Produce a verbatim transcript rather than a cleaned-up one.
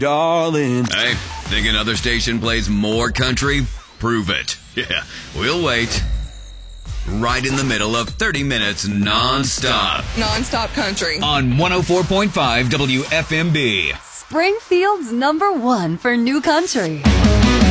darling. Hey, think another station plays more country? Prove it. Yeah, we'll wait. Right in the middle of thirty minutes non-stop. Non-stop country. On one oh four point five W F M B. Springfield's number one for new country.